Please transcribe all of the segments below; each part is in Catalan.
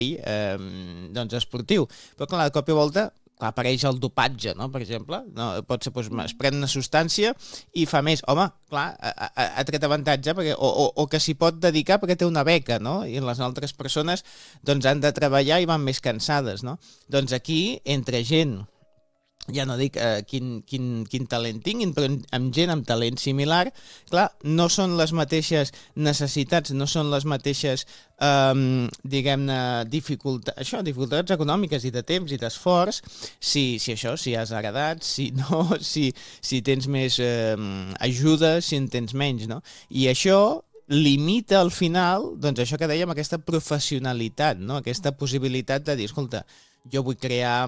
doncs, esportiu. Però clar, de cop i volta apareix el dopatge, no? Per exemple, no? Pot ser, doncs, es pren una substància i fa més. Home, clar, ha tret avantatge perquè, o que s'hi pot dedicar perquè té una beca, no? I les altres persones doncs, han de treballar i van més cansades, no? Doncs aquí, entre gent, ja no dic quin talent tinguin, però amb gent amb talent similar, clar, no són les mateixes necessitats, no són les mateixes, diguem-ne, dificultats econòmiques i de temps i d'esforç, si has heredat, si no, si tens més ajuda, si en tens menys, no? I això limita al final, doncs això que dèiem, aquesta professionalitat, no? Aquesta possibilitat de dir, escolta, jo vull crear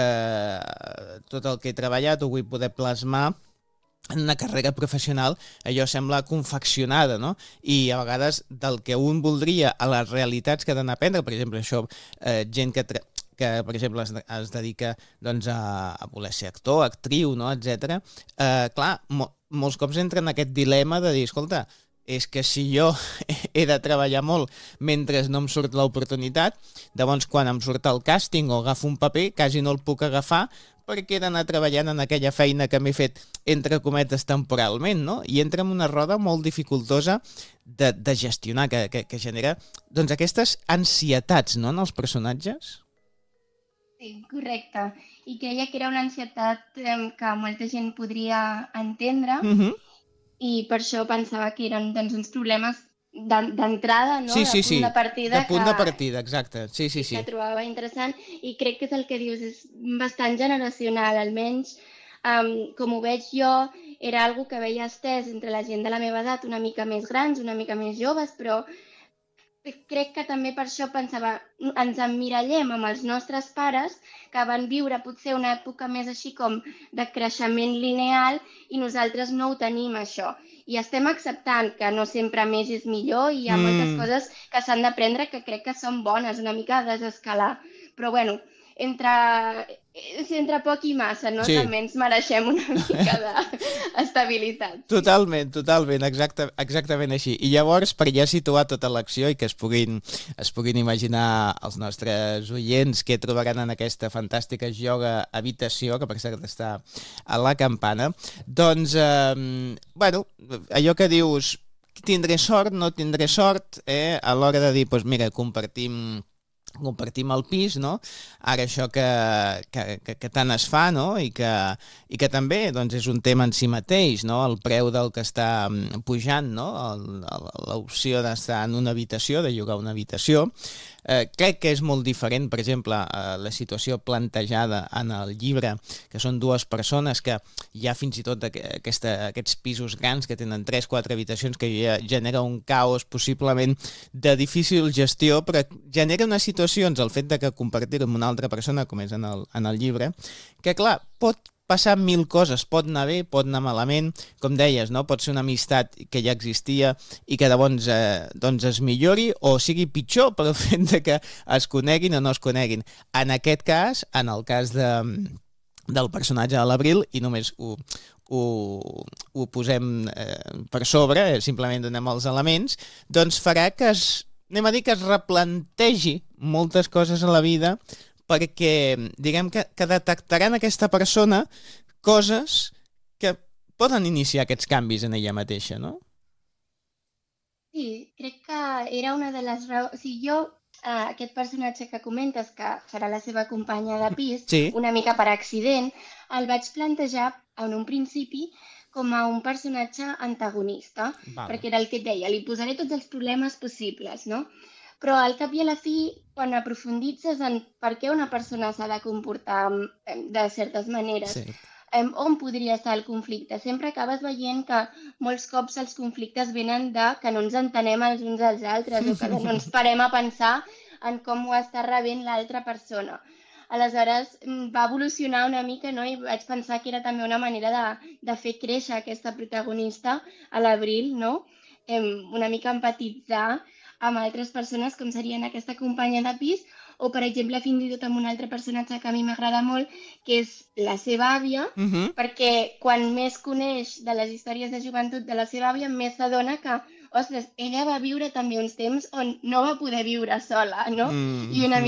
tot el que he treballat, ho vull poder plasmar en una carrera professional, allò sembla confeccionada, no? I a vegades del que un voldria a les realitats que ha d'anar a aprendre, per exemple, això, gent que per exemple, es dedica doncs, a voler ser actor, actriu, no? Etc. Clar, molts cops entra en aquest dilema de dir, escolta, és que si jo he de treballar molt mentre no em surt l'oportunitat, llavors quan em surt el càsting o agafo un paper, quasi no el puc agafar perquè he d'anar treballant en aquella feina que m'he fet, entre cometes, temporalment, no? I entra en una roda molt dificultosa de gestionar, que genera doncs, aquestes ansietats, no?, en els personatges. Sí, correcte. I creia que era una ansietat que molta gent podria entendre, i per això pensava que eren doncs, uns problemes d'entrada, no? Sí, De punt de partida, de punt de partida, exacte. Sí. que trobava interessant, i crec que és el que dius, és bastant generacional, almenys com ho veig jo, era algo que veia estès entre la gent de la meva edat, una mica més grans, una mica més joves, però crec que també per això pensava, ens emmirallem amb els nostres pares, que van viure potser una època més així com de creixement lineal, i nosaltres no ho tenim, això. I estem acceptant que no sempre més és millor, i hi ha moltes coses que s'han d'aprendre que crec que són bones, una mica a desescalar. Però bueno, entre poc i massa, no? Sí. També ens mereixem una mica d'estabilitat. Sí. Totalment, exactament així. I llavors, per ja situar tota l'acció i que es puguin imaginar els nostres oients què trobaran en aquesta fantàstica joga habitació, que per cert està a la Campana, doncs, bueno, allò que dius, tindré sort, no tindré sort, a l'hora de dir, doncs mira, compartim el pis, no? Ara això que tant es fa, no? I que també doncs, és un tema en si mateix, no? El preu del que està pujant, no? L'opció d'estar en una habitació, de llogar una habitació. Crec que és molt diferent, per exemple, la situació plantejada en el llibre, que són dues persones que hi ha fins i tot aquests pisos grans que tenen 3-4 habitacions, que ja genera un caos possiblement de difícil gestió, però genera unes situacions, el fet de que compartir amb una altra persona, com és en el llibre, que clar, pot passar mil coses, pot anar bé, pot anar malament, com deies, no? Pot ser una amistat que ja existia i que llavors doncs es millori, o sigui pitjor pel fet de que es coneguin o no es coneguin. En aquest cas, en el cas del personatge de l'Abril, i només ho posem per sobre, simplement donem els elements, doncs farà que anem a dir que es replantegi moltes coses a la vida, perquè diguem que detectaran aquesta persona coses que poden iniciar aquests canvis en ella mateixa, no? Sí, crec que era una de les raons... O sigui, jo, aquest personatge que comentes, que serà la seva companya de pis, Sí. una mica per accident, el vaig plantejar en un principi com a un personatge antagonista, perquè era el que et deia, li posaré tots els problemes possibles, no? Però al cap i a la fi, quan aprofunditzes en per què una persona s'ha de comportar de certes maneres, on podria estar el conflicte? Sempre acabes veient que molts cops els conflictes venen de que no ens entenem els uns als altres, o que no ens parem a pensar en com ho està rebent l'altra persona. Aleshores, va evolucionar una mica, no? I vaig pensar que era també una manera de fer créixer aquesta protagonista, a l'Abril, no? Una mica empatitzar amb altres persones, com serien aquesta companya de pis, o, per exemple, fins i tot amb un altre personatge que a mi m'agrada molt, que és la seva àvia, perquè quan més coneix de les històries de joventut de la seva àvia, més s'adona que, ostres, ella va viure també uns temps on no va poder viure sola, no? I una